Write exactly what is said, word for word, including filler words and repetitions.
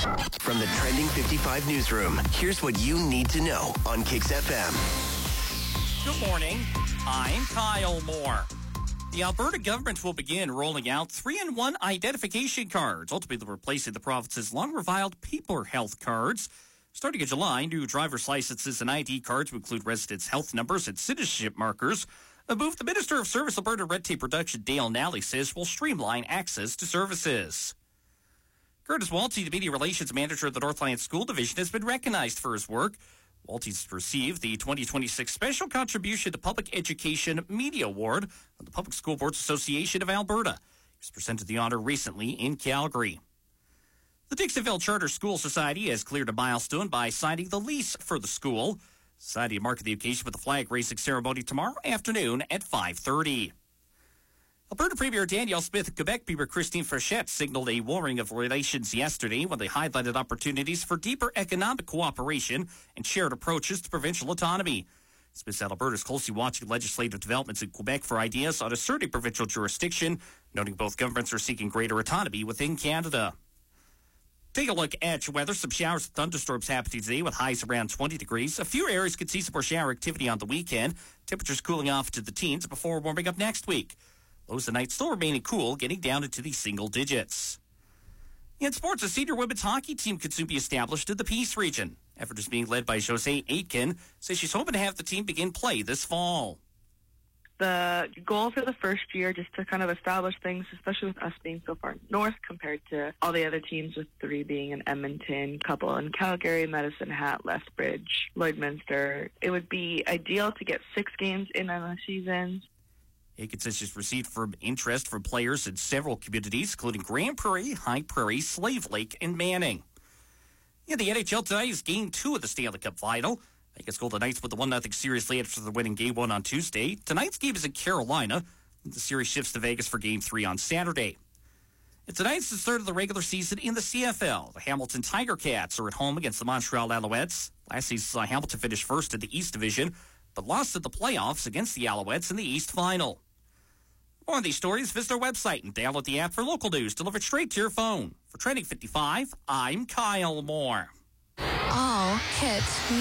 From the Trending fifty-five newsroom, here's what you need to know on Kicks F M. Good morning. I'm Kyle Moore. The Alberta government will begin rolling out three in one identification cards, ultimately replacing the province's long-reviled paper health cards. Starting in July, new driver's licenses and I D cards will include residents' health numbers and citizenship markers. A move the Minister of Service Alberta Red Tape Reduction, Dale Nally, says will streamline access to services. Curtis Walty, the Media Relations Manager of the Northland School Division, has been recognized for his work. Walty's received the twenty twenty-six Special Contribution to Public Education Media Award of the Public School Boards Association of Alberta. He was presented the honor recently in Calgary. The Dixonville Charter School Society has cleared a milestone by signing the lease for the school. Society will mark the occasion with a flag-raising ceremony tomorrow afternoon at five thirty. Alberta Premier Danielle Smith and Quebec Premier Christine Frechette signaled a warring of relations yesterday when they highlighted opportunities for deeper economic cooperation and shared approaches to provincial autonomy. Smith said Alberta is closely watching legislative developments in Quebec for ideas on asserting provincial jurisdiction, noting both governments are seeking greater autonomy within Canada. Take a look at your weather. Some showers and thunderstorms happening today with highs around twenty degrees. A few areas could see some more shower activity on the weekend. Temperatures cooling off to the teens before warming up next week. Lows tonight still remaining cool, getting down into the single digits. In sports, a senior women's hockey team could soon be established in the Peace region. Effort is being led by Jose Aitken, says she's hoping to have the team begin play this fall. The goal for the first year, just to kind of establish things, especially with us being so far north compared to all the other teams, with three being in Edmonton, couple in Calgary, Medicine Hat, Lethbridge, Lloydminster. It would be ideal to get six games in on a season. Aiken says she's received from interest from players in several communities, including Grand Prairie, High Prairie, Slave Lake, and Manning. In the N H L tonight is Game two of the Stanley Cup Final. Vegas Golden Knights with the one nothing series lead after the winning Game one on Tuesday. Tonight's game is in Carolina. The series shifts to Vegas for Game three on Saturday. And tonight's the third of the regular season in the C F L. The Hamilton Tiger Cats are at home against the Montreal Alouettes. Last season, Hamilton finished first in the East Division, but lost in the playoffs against the Alouettes in the East Final. For more on these stories, visit our website and download the app for local news delivered straight to your phone. For Trending fifty-five, I'm Kyle Moore. All hits.